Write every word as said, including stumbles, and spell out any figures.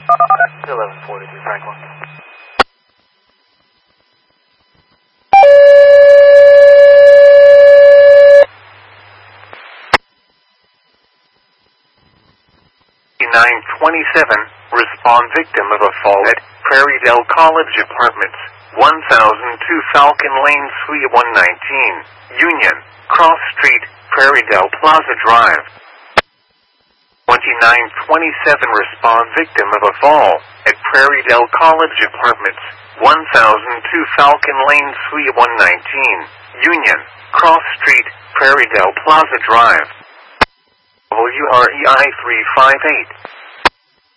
eleven forty-three Franklin. nine twenty-seven, respond victim of a fall at Prairie Dell College Apartments, one thousand two Falcon Lane, Suite one nineteen, Union, Cross Street, Prairie Dell Plaza Drive. twenty-nine twenty-seven, respond victim of a fall at Prairie Dell College Apartments, one thousand two Falcon Lane, Suite one nineteen, Union, Cross Street, Prairie Dell Plaza Drive. W R E I three five eight.